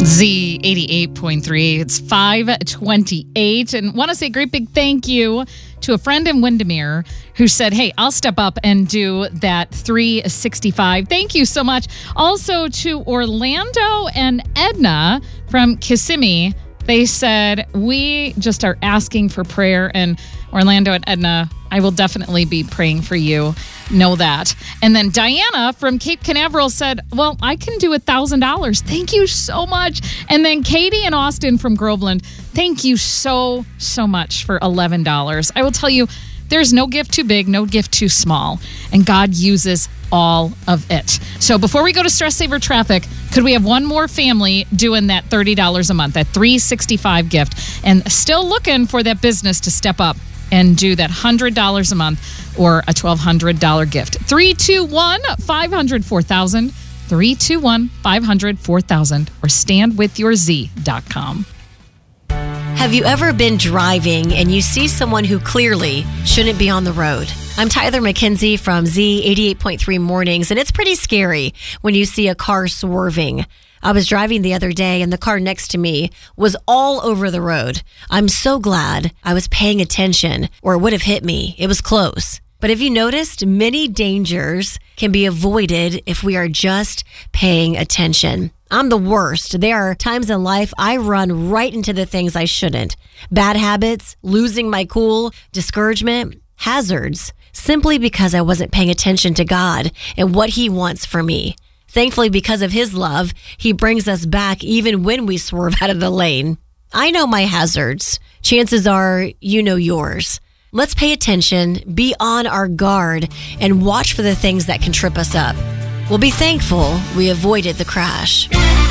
Z88.3. It's 5:28. And want to say a great big thank you to a friend in Windermere who said, hey, I'll step up and do that 365. Thank you so much. Also to Orlando and Edna from Kissimmee. They said, we just are asking for prayer. And Orlando and Edna, I will definitely be praying for you. Know that. And then Diana from Cape Canaveral said, well, I can do $1,000. Thank you so much. And then Katie and Austin from Groveland, thank you so much for $11. I will tell you, there's no gift too big, no gift too small. And God uses all of it. So before we go to Stress Saver Traffic, could we have one more family doing that $30 a month, that $365 gift, and still looking for that business to step up and do that $100 a month or a $1,200 gift? 321-500-4000, 321-500-4000, or standwithyourz.com. Have you ever been driving and you see someone who clearly shouldn't be on the road? I'm Tyler McKenzie from Z88.3 Mornings, and it's pretty scary when you see a car swerving. I was driving the other day and the car next to me was all over the road. I'm so glad I was paying attention, or it would have hit me. It was close. But have you noticed many dangers can be avoided if we are just paying attention? I'm the worst. There are times in life I run right into the things I shouldn't. Bad habits, losing my cool, discouragement, hazards, simply because I wasn't paying attention to God and what He wants for me. Thankfully, because of His love, He brings us back even when we swerve out of the lane. I know my hazards. Chances are you know yours. Let's pay attention, be on our guard, and watch for the things that can trip us up. We'll be thankful we avoided the crash.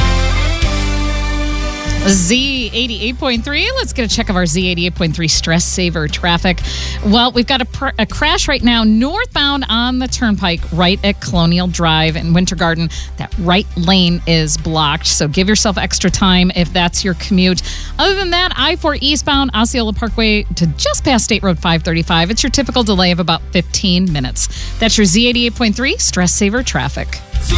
Z88.3. Let's get a check of our Z88.3 Stress Saver Traffic. Well, we've got a crash right now northbound on the Turnpike right at Colonial Drive in Winter Garden. That right lane is blocked, so give yourself extra time if that's your commute. Other than that, I-4 eastbound Osceola Parkway to just past State Road 535. It's your typical delay of about 15 minutes. That's your Z88.3 Stress Saver Traffic.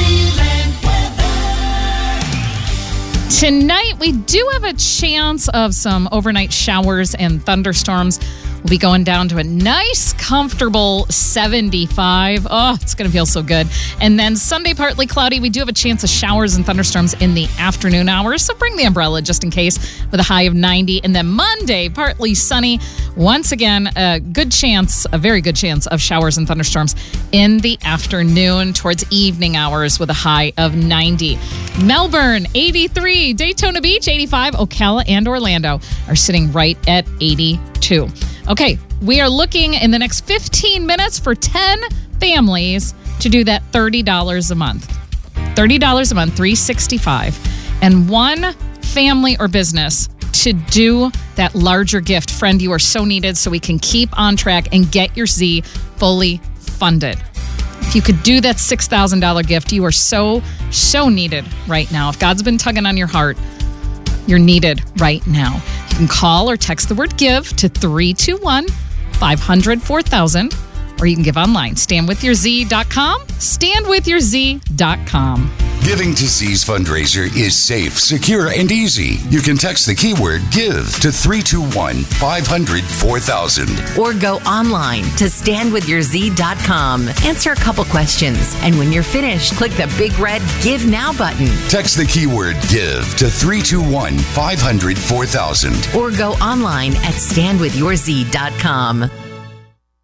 Tonight, we do have a chance of some overnight showers and thunderstorms. We'll be going down to a nice, comfortable 75. Oh, it's going to feel so good. And then Sunday, partly cloudy. We do have a chance of showers and thunderstorms in the afternoon hours, so bring the umbrella just in case, with a high of 90. And then Monday, partly sunny. Once again, a very good chance of showers and thunderstorms in the afternoon towards evening hours with a high of 90. Melbourne, 83. Daytona Beach, 85. Ocala and Orlando are sitting right at 82. Okay, we are looking in the next 15 minutes for 10 families to do that $30 a month. $30 a month, $365. And one family or business to do that larger gift. Friend, you are so needed, so we can keep on track and get your Z fully funded. If you could do that $6,000 gift, you are so needed right now. If God's been tugging on your heart, you're needed right now. You can call or text the word GIVE to 321-500-4000, or you can give online. Standwithyourz.com. Standwithyourz.com. Giving to Z's fundraiser is safe, secure, and easy. You can text the keyword GIVE to 321-500-4000. Or go online to standwithyourz.com. Answer a couple questions, and when you're finished, click the big red Give Now button. Text the keyword GIVE to 321-500-4000. Or go online at standwithyourz.com.